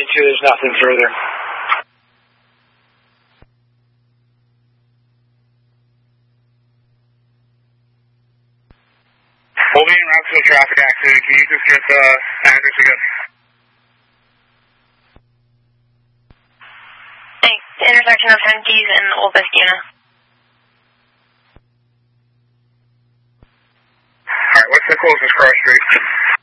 to, there's nothing further. We'll be en route to a traffic accident. Can you just get the address again? Thanks. Intersection of Henke's and Old Biscayne. Alright, what's the closest cross street?